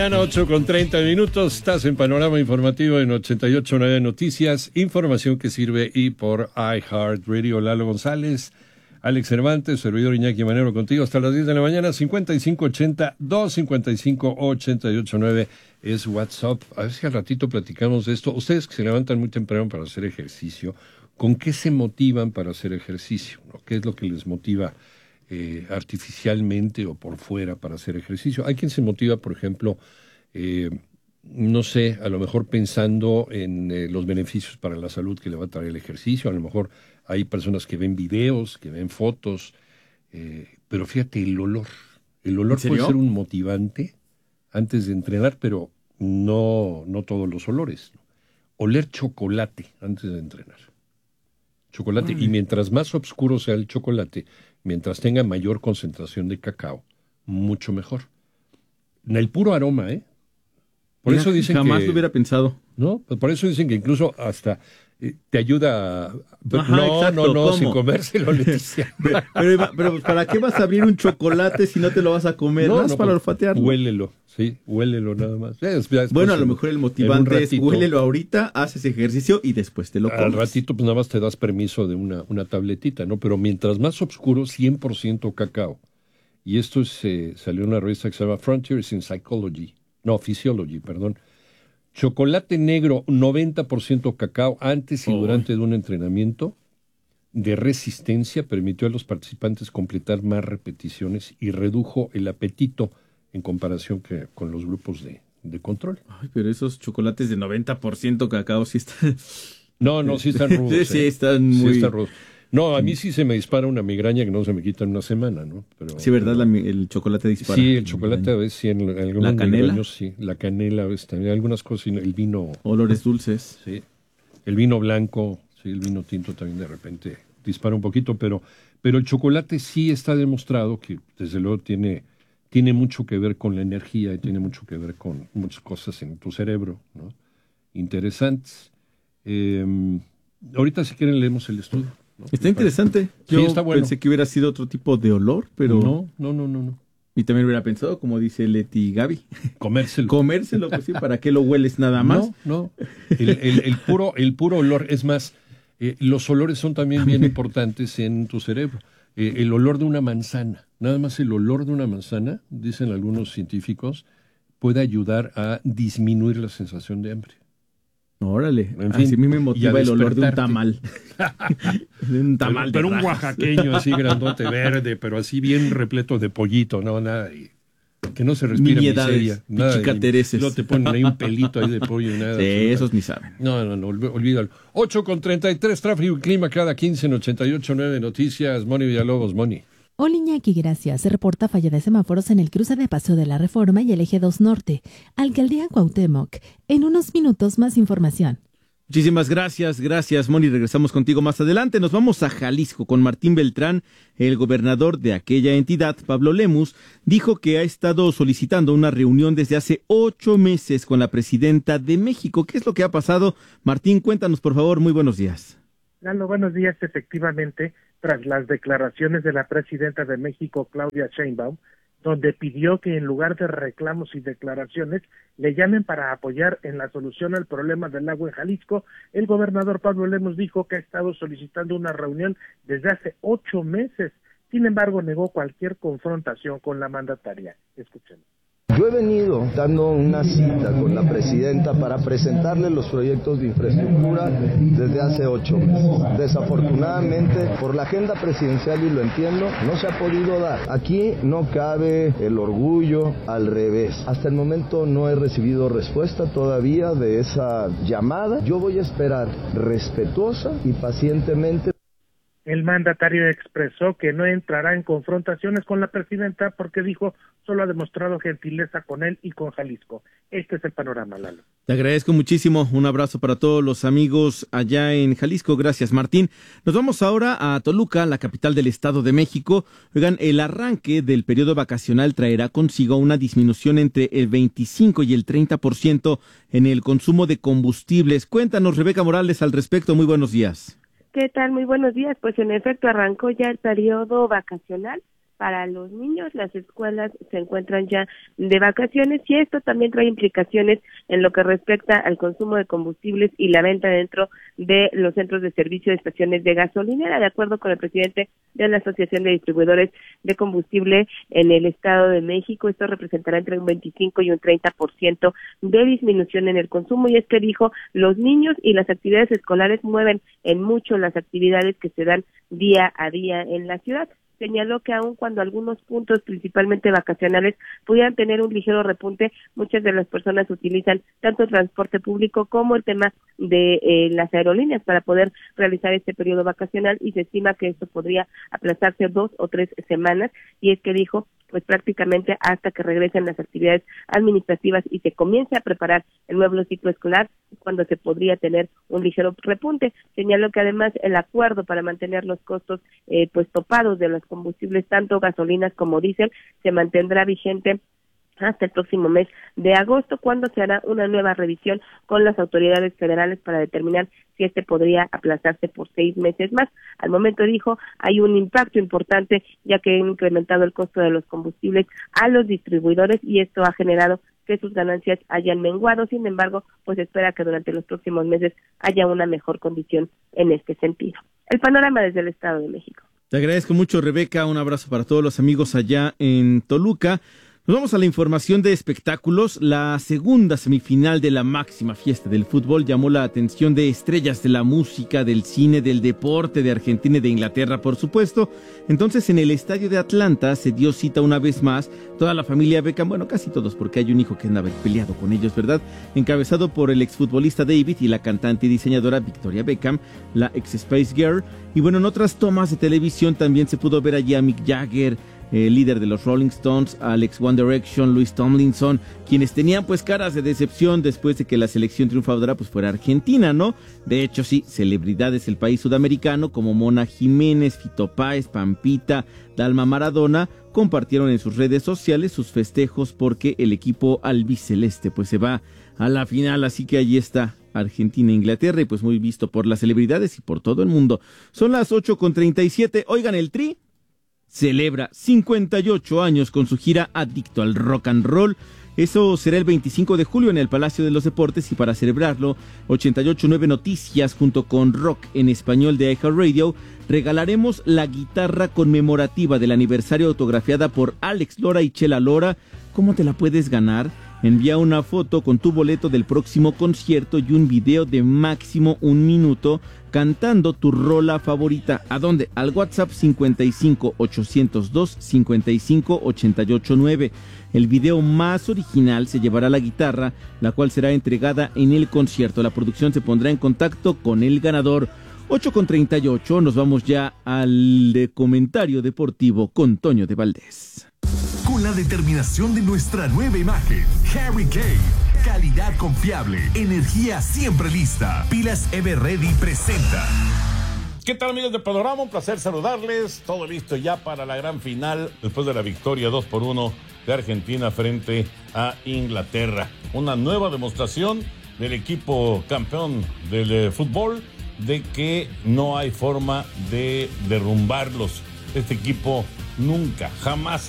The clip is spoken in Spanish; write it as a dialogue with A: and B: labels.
A: mañana, 8:30. Estás en Panorama Informativo en 88.9 Noticias. Información que sirve y por iHeartRadio. Lalo González, Alex Cervantes, servidor Iñaki Manero contigo hasta las 10 de la mañana. 5580-255-889 es WhatsApp. A ver si al ratito platicamos de esto. Ustedes que se levantan muy temprano para hacer ejercicio, ¿con qué se motivan para hacer ejercicio? ¿No? ¿Qué es lo que les motiva artificialmente o por fuera para hacer ejercicio? Hay quien se motiva, por ejemplo, no sé, a lo mejor pensando en los beneficios para la salud que le va a traer el ejercicio. A lo mejor hay personas que ven videos, que ven fotos, pero fíjate, el olor puede ser un motivante antes de entrenar, pero no todos los olores, ¿no? Oler chocolate antes de entrenar. Chocolate, y mientras más oscuro sea el chocolate, mientras tenga mayor concentración de cacao, mucho mejor. En el puro aroma, ¿eh? Por eso dicen
B: jamás
A: que...
B: lo hubiera pensado.
A: ¿No? Por eso dicen que incluso hasta te ayuda...
B: Ajá,
A: no, sin comérselo, Leticia.
B: pero ¿para qué vas a abrir un chocolate si no te lo vas a comer? No, para olfatearlo.
A: Huélelo, sí, huélelo nada más.
B: Bueno, a lo mejor el motivante es huélelo ahorita, haces ejercicio y después te lo comes.
A: Al ratito, pues nada más te das permiso de una tabletita, ¿no? Pero mientras más oscuro, 100% cacao. Y esto salió en una revista que se llama Frontiers in Physiology, perdón. Chocolate negro, 90% cacao, antes y durante de un entrenamiento de resistencia, permitió a los participantes completar más repeticiones y redujo el apetito en comparación con los grupos de control.
B: Ay, pero esos chocolates de 90% cacao sí están...
A: No, sí están rudos.
B: Sí, están muy...
A: Sí están rudos. No, a mí sí se me dispara una migraña que no se me quita en una semana, ¿no? Pero,
B: sí, ¿verdad? El chocolate dispara.
A: Sí, el chocolate a veces sí, en algunos
B: ¿La canela?
A: Años, sí, la canela a veces también, algunas cosas, el vino.
B: Olores dulces.
A: Sí, el vino blanco, sí, el vino tinto también de repente dispara un poquito, pero el chocolate sí está demostrado que desde luego tiene mucho que ver con la energía y tiene mucho que ver con muchas cosas en tu cerebro, ¿no? Interesantes. Ahorita si quieren leemos el estudio, ¿no?
B: Está interesante. Yo
A: sí, está bueno.
B: Pensé que hubiera sido otro tipo de olor, pero...
A: No.
B: Y también hubiera pensado, como dice Leti y Gaby.
A: Comérselo,
B: pues sí, ¿para qué lo hueles nada más?
A: No. El puro olor, es más, los olores son también bien importantes en tu cerebro. El olor de una manzana, nada más el olor de una manzana, dicen algunos científicos, puede ayudar a disminuir la sensación de hambre.
B: Órale,
A: en fin,
B: así a mí me motiva el olor de un tamal. De un tamal
A: pero
B: de
A: un oaxaqueño así grandote, verde, pero así bien repleto de pollito, no, nada, que no se respira miseria.
B: Pichicatereses.
A: No te ponen ahí un pelito ahí de pollo y nada.
B: Sí, esos ni saben.
A: No, olvídalo. 8:33, tráfico y clima cada 15 en 88.9 Noticias. Moni Villalobos, Moni.
C: Hola Iñaki, gracias. Se reporta falla de semáforos en el cruce de Paseo de la Reforma y el Eje 2 Norte. Alcaldía Cuauhtémoc. En unos minutos más información.
B: Muchísimas gracias, Moni. Regresamos contigo más adelante. Nos vamos a Jalisco con Martín Beltrán. El gobernador de aquella entidad, Pablo Lemus, dijo que ha estado solicitando una reunión desde hace 8 meses con la presidenta de México. ¿Qué es lo que ha pasado? Martín, cuéntanos, por favor. Muy buenos días.
D: Lalo, buenos días. Efectivamente, tras las declaraciones de la presidenta de México, Claudia Sheinbaum, donde pidió que en lugar de reclamos y declaraciones le llamen para apoyar en la solución al problema del agua en Jalisco, el gobernador Pablo Lemus dijo que ha estado solicitando una reunión desde hace 8 meses. Sin embargo, negó cualquier confrontación con la mandataria. Escuchemos.
E: Yo he venido dando una cita con la presidenta para presentarle los proyectos de infraestructura desde hace 8 meses. Desafortunadamente, por la agenda presidencial, y lo entiendo, no se ha podido dar. Aquí no cabe el orgullo, al revés. Hasta el momento no he recibido respuesta todavía de esa llamada. Yo voy a esperar respetuosa y pacientemente.
D: El mandatario expresó que no entrará en confrontaciones con la presidenta porque dijo solo ha demostrado gentileza con él y con Jalisco. Este es el panorama, Lalo.
B: Te agradezco muchísimo. Un abrazo para todos los amigos allá en Jalisco. Gracias, Martín. Nos vamos ahora a Toluca, la capital del Estado de México. Oigan, el arranque del periodo vacacional traerá consigo una disminución entre el 25 y el 30% en el consumo de combustibles. Cuéntanos, Rebeca Morales, al respecto. Muy buenos días.
F: ¿Qué tal? Muy buenos días. Pues en efecto arrancó ya el periodo vacacional para los niños. Las escuelas se encuentran ya de vacaciones y esto también trae implicaciones en lo que respecta al consumo de combustibles y la venta dentro de los centros de servicio de estaciones de gasolinera. De acuerdo con el presidente de la Asociación de Distribuidores de Combustible en el Estado de México, esto representará entre un 25 y un 30% de disminución en el consumo, y es que dijo, los niños y las actividades escolares mueven en mucho las actividades que se dan día a día en la ciudad. Señaló que aun cuando algunos puntos, principalmente vacacionales, pudieran tener un ligero repunte, muchas de las personas utilizan tanto el transporte público como el tema de las aerolíneas para poder realizar este periodo vacacional, y se estima que esto podría aplazarse 2 o 3 semanas, y es que dijo, pues prácticamente hasta que regresen las actividades administrativas y se comience a preparar el nuevo ciclo escolar, cuando se podría tener un ligero repunte. Señaló que además el acuerdo para mantener los costos pues topados de los combustibles, tanto gasolinas como diésel, se mantendrá vigente hasta el próximo mes de agosto, cuando se hará una nueva revisión con las autoridades federales para determinar si este podría aplazarse por 6 meses más. Al momento, dijo, hay un impacto importante, ya que han incrementado el costo de los combustibles a los distribuidores y esto ha generado que sus ganancias hayan menguado. Sin embargo, pues espera que durante los próximos meses haya una mejor condición en este sentido. El panorama desde el Estado de México.
B: Te agradezco mucho, Rebeca. Un abrazo para todos los amigos allá en Toluca. Nos vamos a la información de espectáculos. La segunda semifinal de la máxima fiesta del fútbol llamó la atención de estrellas de la música, del cine, del deporte, de Argentina y de Inglaterra, por supuesto. Entonces, en el estadio de Atlanta se dio cita una vez más toda la familia Beckham, bueno, casi todos, porque hay un hijo que andaba peleado con ellos, ¿verdad? Encabezado por el exfutbolista David y la cantante y diseñadora Victoria Beckham, la ex Spice Girl. Y bueno, en otras tomas de televisión también se pudo ver allí a Mick Jagger, líder de los Rolling Stones, Alex One Direction, Louis Tomlinson, quienes tenían pues caras de decepción después de que la selección triunfadora pues fuera Argentina, ¿no? De hecho, sí, celebridades del país sudamericano como Mona Jiménez, Fito Páez, Pampita, Dalma Maradona compartieron en sus redes sociales sus festejos porque el equipo albiceleste pues se va a la final, así que allí está Argentina e Inglaterra, y pues muy visto por las celebridades y por todo el mundo. Son las 8:37, oigan, el Tri celebra 58 años con su gira Adicto al Rock and Roll. Eso será el 25 de julio en el Palacio de los Deportes, y para celebrarlo, 88.9 Noticias junto con Rock en Español de iHeartRadio regalaremos la guitarra conmemorativa del aniversario autografiada por Alex Lora y Chela Lora. ¿Cómo te la puedes ganar? Envía una foto con tu boleto del próximo concierto y un video de máximo 1 minuto cantando tu rola favorita. ¿A dónde? Al WhatsApp 55 802 55 889. El video más original se llevará la guitarra, la cual será entregada en el concierto. La producción se pondrá en contacto con el ganador. 8:38, nos vamos ya al comentario deportivo con Toño de Valdés.
G: Con la determinación de nuestra nueva imagen, Harry Kane. Calidad confiable, energía siempre lista. Pilas Everready presenta.
H: ¿Qué tal, amigos de Panorama? Un placer saludarles. Todo listo ya para la gran final después de la victoria 2-1 de Argentina frente a Inglaterra. Una nueva demostración del equipo campeón del fútbol de que no hay forma de derrumbarlos. Este equipo nunca, jamás